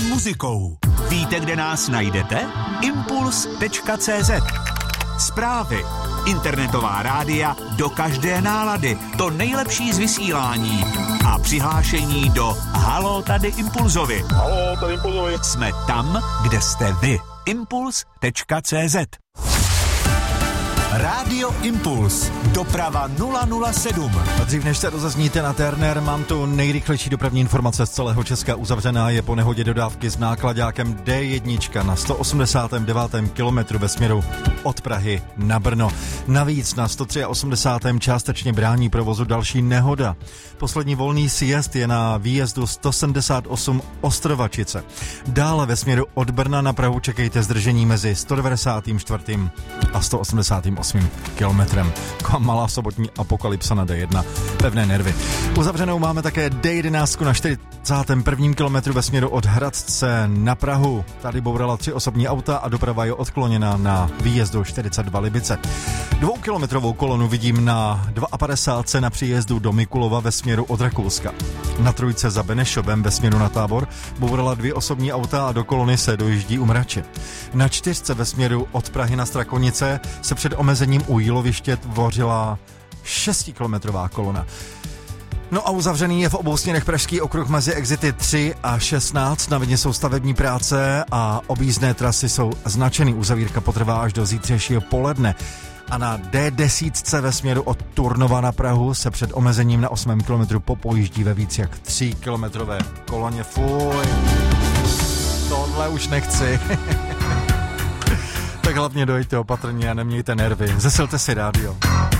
muzikou. Víte, kde nás najdete? Impuls.cz. Zprávy, internetová rádia do každé nálady, to nejlepší z vysílání a přihlášení do Haló, tady Impulzovi. Haló, tady Impulzovi. Jsme tam, kde jste vy. Impuls.cz. Rádio Impuls. Doprava 007. A dřív než se rozezníte na Turner, mám tu nejrychlejší dopravní informace z celého Česka. Uzavřená je po nehodě dodávky s náklaďákem D1 na 189. kilometru ve směru od Prahy na Brno. Navíc na 183. částečně brání provozu další nehoda. Poslední volný sjezd je na výjezdu 178 Ostrovačice. Dále ve směru od Brna na Prahu čekejte zdržení mezi 194. a 188. kilometrem. Malá sobotní apokalypsa na D1. Pevné nervy. Uzavřenou máme také D11 na 41. kilometru ve směru od Hradce na Prahu. Tady bourala 3 osobní auta a doprava je odkloněna na výjezdu 42 Libice. 2kilometrovou kolonu vidím na 52 na příjezdu do Mikulova ve směru od Rakouska. Na trojce za Benešovem ve směru na Tábor bourala 2 osobní auta a do kolony se dojíždí u Mrače. Na 4 ve směru od Prahy na Strakonice se před omezením u Jíloviště tvořila 6kilometrová kolona. No a uzavřený je v obou směrech Pražský okruh mezi exity 3 a 16. Na Vidně jsou stavební práce a objízdné trasy jsou značeny. Uzavírka potrvá až do zítřejšího poledne. A na D10 ve směru od Turnova na Prahu se před omezením na 8 kilometru popojíždí ve víc jak 3kilometrové koloně. Fuj, tohle už nechci. Tak hlavně dojďte opatrně a nemějte nervy. Zesilte si rádio.